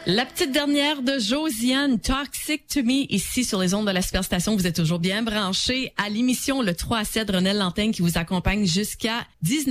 La petite dernière de Josiane, Toxic to Me, ici sur les ondes de la Superstation. Vous êtes toujours bien branchés à l'émission Le 3 à 7, Renelle Lantaigne qui vous accompagne jusqu'à 19h.